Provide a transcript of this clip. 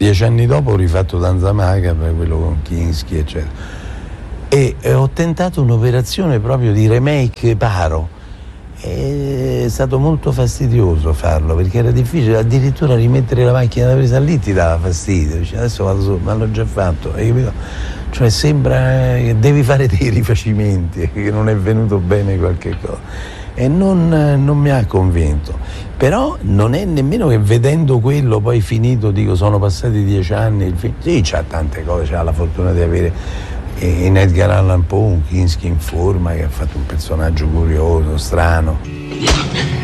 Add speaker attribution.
Speaker 1: 10 anni dopo ho rifatto Danza Macabra, quello con Kinski eccetera, e ho tentato un'operazione proprio di remake paro. È stato molto fastidioso farlo perché era difficile, addirittura rimettere la macchina da presa lì ti dava fastidio. Dice, adesso vado su, ma l'ho già fatto, hai capito? Cioè sembra che devi fare dei rifacimenti, che non è venuto bene qualche cosa, e non mi ha convinto. Però non è nemmeno che vedendo quello poi finito dico sono passati 10 anni, il film sì, c'ha tante cose, c'ha la fortuna di avere in Edgar Allan Poe un Kinski in forma che ha fatto un personaggio curioso, strano.